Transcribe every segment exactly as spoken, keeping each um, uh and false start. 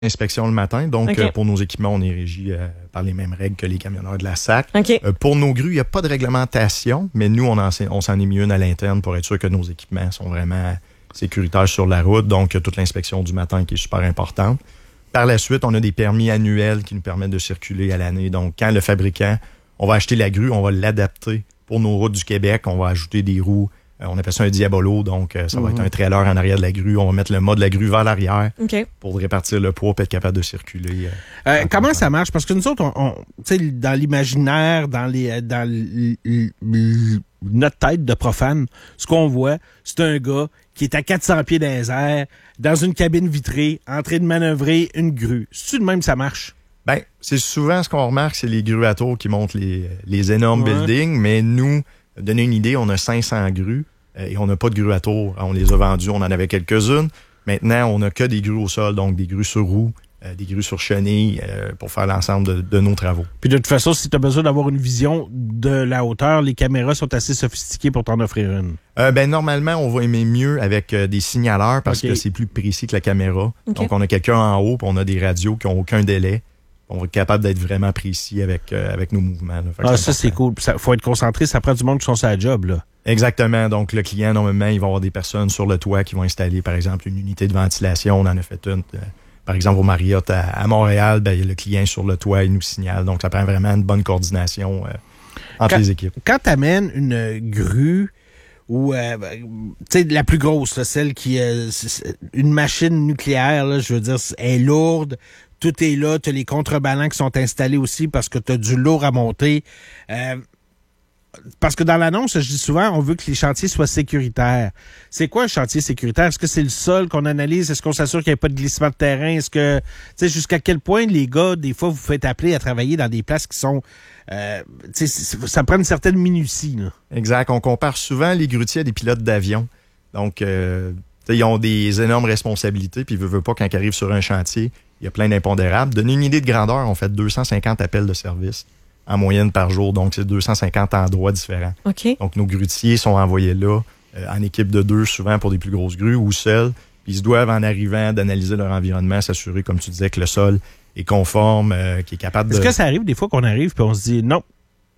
inspection le matin. Donc, okay. euh, pour nos équipements, on est régi euh, par les mêmes règles que les camionneurs de la S A C. Okay. Euh, pour nos grues, il n'y a pas de réglementation, mais nous, on, en, on s'en est mis une à l'interne pour être sûr que nos équipements sont vraiment sécuritaires sur la route. Donc, il y a toute l'inspection du matin qui est super importante. Par la suite, on a des permis annuels qui nous permettent de circuler à l'année. Donc, quand le fabricant, on va acheter la grue, on va l'adapter pour nos routes du Québec. On va ajouter des roues. On appelle ça un diabolo, donc euh, ça mm-hmm. va être un trailer en arrière de la grue. On va mettre le mât de la grue vers l'arrière okay. pour répartir le poids et être capable de circuler. Euh, euh, comment ça marche? Parce que nous autres, on, on, tu sais, dans l'imaginaire, dans les, dans l, l, l, notre tête de profane, ce qu'on voit, c'est un gars qui est à quatre cents pieds dans les airs, dans une cabine vitrée, en train de manœuvrer une grue. C'est-tu de même que ça marche? Ben, c'est souvent ce qu'on remarque, c'est les grues à tour qui montent les, les énormes ouais. buildings, mais nous, donner une idée, on a cinq cents grues. Et on n'a pas de grues à tour. On les a vendues, on en avait quelques-unes. Maintenant, on n'a que des grues au sol, donc des grues sur roues, euh, des grues sur chenilles euh, pour faire l'ensemble de, de nos travaux. Puis de toute façon, si tu as besoin d'avoir une vision de la hauteur, les caméras sont assez sophistiquées pour t'en offrir une. Euh, ben normalement, on va aimer mieux avec euh, des signaleurs parce okay. que c'est plus précis que la caméra. Okay. Donc, on a quelqu'un en haut, puis on a des radios qui n'ont aucun délai. On va être capable d'être vraiment précis avec, euh, avec nos mouvements. Là. Ah, ça, c'est cool. Il faut être concentré. Ça prend du monde qui sont sur la job, là. Exactement. Donc, le client, normalement, il va avoir des personnes sur le toit qui vont installer, par exemple, une unité de ventilation. On en a fait une. Euh, par exemple, au Marriott à, à Montréal, ben, il y a le client sur le toit, il nous signale. Donc, ça prend vraiment une bonne coordination euh, entre quand, les équipes. Quand tu amènes une grue ou, euh, tu sais, la plus grosse, là, celle qui est une machine nucléaire, là, je veux dire, est lourde. Tout est là, tu as les contreballants qui sont installés aussi parce que tu as du lourd à monter. Euh, parce que dans l'annonce, je dis souvent, on veut que les chantiers soient sécuritaires. C'est quoi un chantier sécuritaire? Est-ce que c'est le sol qu'on analyse? Est-ce qu'on s'assure qu'il n'y a pas de glissement de terrain? Est-ce que, tu sais, jusqu'à quel point les gars, des fois, vous faites appeler à travailler dans des places qui sont, euh, tu sais, ça prend une certaine minutie, là. Exact. On compare souvent les grutiers à des pilotes d'avion. Donc, euh, ils ont des énormes responsabilités, puis ils ne veulent pas quand ils arrivent sur un chantier. Il y a plein d'impondérables. Donner une idée de grandeur, on fait deux cent cinquante appels de service en moyenne par jour. Donc, c'est deux cent cinquante endroits différents. Okay. Donc, nos grutiers sont envoyés là euh, en équipe de deux, souvent pour des plus grosses grues ou seuls. Puis, ils se doivent, en arrivant, d'analyser leur environnement, s'assurer, comme tu disais, que le sol est conforme, euh, qu'il est capable de... Est-ce que ça arrive des fois qu'on arrive puis on se dit non?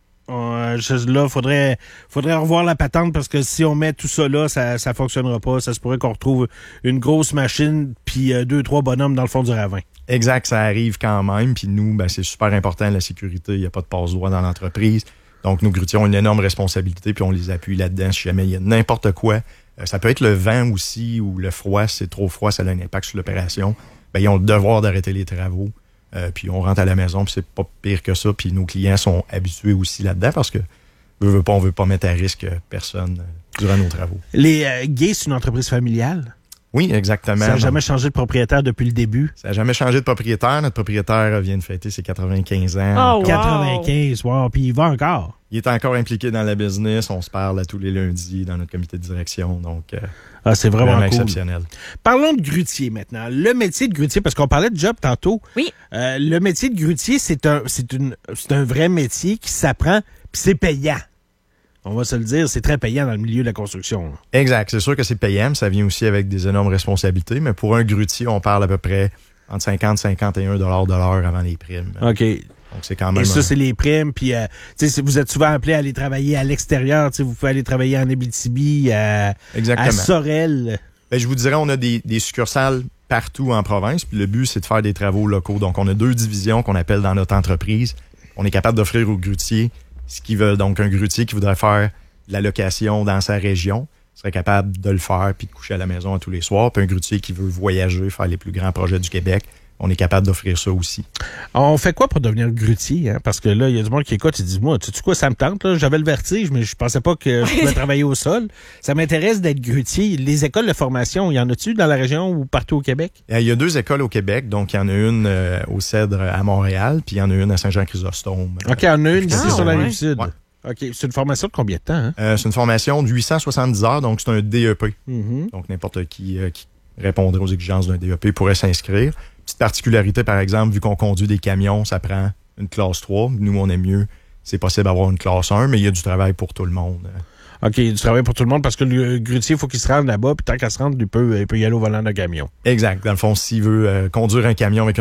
Euh, là, faudrait, faudrait revoir la patente parce que si on met tout ça là, ça, ça fonctionnera pas. Ça se pourrait qu'on retrouve une grosse machine puis euh, deux, trois bonhommes dans le fond du ravin. Exact, ça arrive quand même. Puis nous, ben, c'est super important, la sécurité. Il n'y a pas de passe-droit dans l'entreprise. Donc, nos grutiers ont une énorme responsabilité puis on les appuie là-dedans si jamais il y a n'importe quoi. Euh, ça peut être le vent aussi ou le froid. Si c'est trop froid, ça a un impact sur l'opération. Ben, ils ont le devoir d'arrêter les travaux. Euh, puis on rentre à la maison, puis c'est pas pire que ça. Puis nos clients sont habitués aussi là-dedans parce que on veut pas, on veut pas mettre à risque personne euh, durant nos travaux. Les euh, Gays, c'est une entreprise familiale? Oui, exactement. Ça n'a jamais changé de propriétaire depuis le début? Ça n'a jamais changé de propriétaire. Notre propriétaire vient de fêter ses quatre-vingt-quinze ans. Oh, wow. quatre-vingt-quinze, wow. Puis il va encore. Il est encore impliqué dans la business. On se parle à tous les lundis dans notre comité de direction. Donc, euh, ah, c'est vraiment, vraiment cool. Exceptionnel. Parlons de grutier maintenant. Le métier de grutier, parce qu'on parlait de job tantôt. Oui. Euh, le métier de grutier, c'est un, c'est une, c'est un vrai métier qui s'apprend, puis c'est payant. On va se le dire, c'est très payant dans le milieu de la construction. Là. Exact. C'est sûr que c'est payant. Ça vient aussi avec des énormes responsabilités. Mais pour un grutier, on parle à peu près entre cinquante et cinquante et un dollars de l'heure avant les primes. OK. Donc, c'est quand même... Et ça, c'est les primes. Puis, euh, vous êtes souvent appelé à aller travailler à l'extérieur. Vous pouvez aller travailler en Abitibi, à, à Sorel. Ben, je vous dirais, on a des, des succursales partout en province. Puis le but, c'est de faire des travaux locaux. Donc, on a deux divisions qu'on appelle dans notre entreprise. On est capable d'offrir aux grutiers ce qu'ils veulent. Donc, un grutier qui voudrait faire de la location dans sa région serait capable de le faire puis de coucher à la maison à tous les soirs. Puis un grutier qui veut voyager, faire les plus grands projets du Québec, on est capable d'offrir ça aussi. On fait quoi pour devenir grutier? Hein? Parce que là, il y a du monde qui écoute et dit, moi, tu sais quoi, ça me tente. Là? J'avais le vertige, mais je pensais pas que je pouvais travailler au sol. Ça m'intéresse d'être grutier. Les écoles de formation, il y en a-tu dans la région ou partout au Québec? Il y a deux écoles au Québec. Donc, il y en a une euh, au Cèdre à Montréal, puis il y en a une à Saint-Jean-Chrysostome. OK, il y en a une ici ah, sur la ouais. Rive-Sud. Ouais. OK, c'est une formation de combien de temps? Hein? Euh, c'est une formation de huit cent soixante-dix heures, donc c'est un D E P. Mm-hmm. Donc, n'importe qui euh, qui répondrait aux exigences d'un D E P pourrait s'inscrire. Petite particularité, par exemple, vu qu'on conduit des camions, ça prend une classe trois. Nous, on est mieux. C'est possible d'avoir une classe un, mais il y a du travail pour tout le monde. OK, du travail pour tout le monde parce que le grutier, il faut qu'il se rende là-bas, puis tant qu'à se rendre, il peut, il peut y aller au volant d'un camion. Exact. Dans le fond, s'il veut euh, conduire un camion avec